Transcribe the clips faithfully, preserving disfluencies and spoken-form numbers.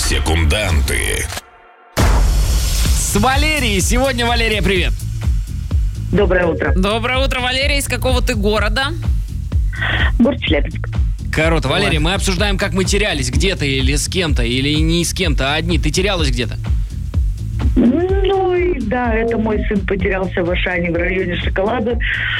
Секунданты. С Валерией. Сегодня, Валерия, привет. Доброе утро. Доброе утро, Валерия. Из какого ты города? Город Челябинск. Круто. Валерия, мы обсуждаем, как мы терялись где-то или с кем-то, или не с кем-то, а одни. Ты терялась где-то? Ну, и да, это мой сын потерялся в Ашане, в районе Шоколада.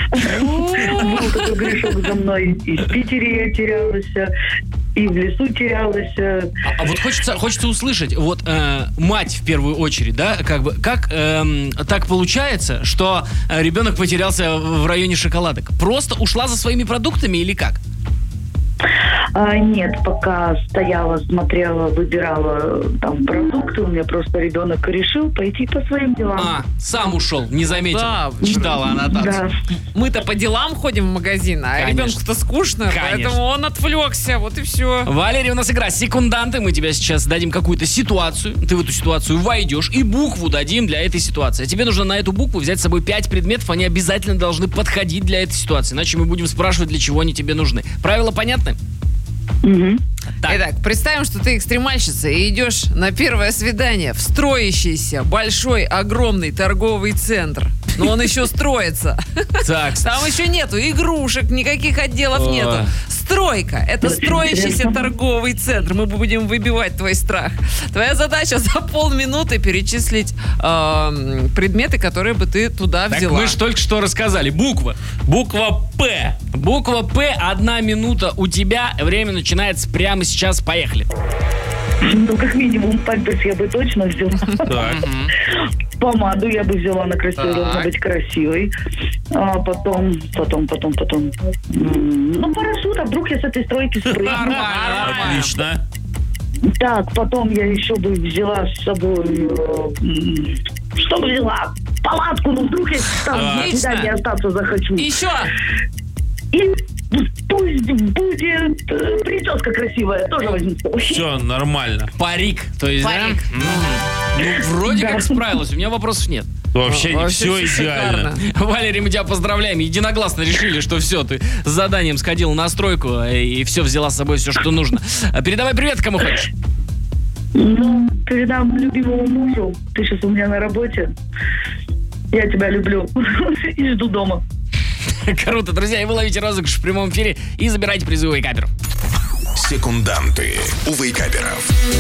Был такой грешок за мной. И в Питере я терялась, и в лесу терялась. А, а вот хочется, хочется услышать, вот э, мать в первую очередь, да, как бы, как э, так получается, что ребенок потерялся в районе Шоколадок? Просто ушла за своими продуктами или как? А, нет, пока стояла, смотрела, выбирала там продукты, у меня просто ребенок решил пойти по своим делам. А, сам ушел, не заметил. Да. Читала аннотацию. Да. Мы-то по делам ходим в магазин, а Конечно. ребенку-то скучно, Конечно. поэтому он отвлекся, вот и все. Валерия, у нас игра «Секунданты». Мы тебе сейчас дадим какую-то ситуацию. Ты в эту ситуацию войдешь и букву дадим для этой ситуации. А тебе нужно на эту букву взять с собой пять предметов. Они обязательно должны подходить для этой ситуации. Иначе мы будем спрашивать, для чего они тебе нужны. Правила понятны? Мгм. Так. Итак, представим, что ты экстремальщица и идешь на первое свидание в строящийся большой, огромный торговый центр. Но он еще строится. Так, Там еще нету игрушек, никаких отделов О. нету. Стройка. Это Очень строящийся интересно. торговый центр. Мы будем выбивать твой страх. Твоя задача за полминуты перечислить эм, предметы, которые бы ты туда так взяла. мы же только что рассказали. Буква. Буква «П». Буква «П», одна минута у тебя. Время начинается прямо сейчас. Поехали. Ну, как минимум, памперс я бы точно взяла. Так. Помаду я бы взяла, она красивая, Так. должна быть красивой. А потом, потом, потом, потом. М, Ну, парашют, а вдруг я с этой стройки спрыгну. Нормально. Отлично. Так, потом я еще бы взяла с собой... э, м, Что бы взяла? Палатку, ну вдруг я там на Отлично. свидание остаться захочу. Еще. И пусть будет э, прическа красивая, тоже возьму с собой. Все нормально. Парик. То есть, да? Парик. Мгм. Ну, вроде Да. как справилась. У меня вопросов нет. Вообще, Вообще все всё идеально. шикарно. Валерий, мы тебя поздравляем. Единогласно решили, что все, ты с заданием сходила на стройку и все взяла с собой, все, что нужно. А передавай привет, кому хочешь. Ну, передам любимому мужу. Ты сейчас у меня на работе. Я тебя люблю. И жду дома. Круто, друзья, и вы ловите розыгрыш в прямом эфире и забирайте призовые каперов. Секунданты у Вейкаперов.